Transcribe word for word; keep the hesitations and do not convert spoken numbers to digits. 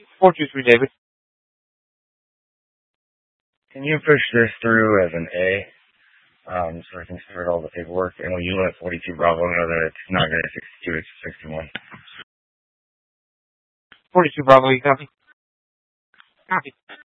four two three, David. Can you push this through as an A? Um, so I can start all the paperwork. And when you let forty-two Bravo know that it's not going to sixty-two, it's sixty-one. forty-two Bravo, you copy? Copy.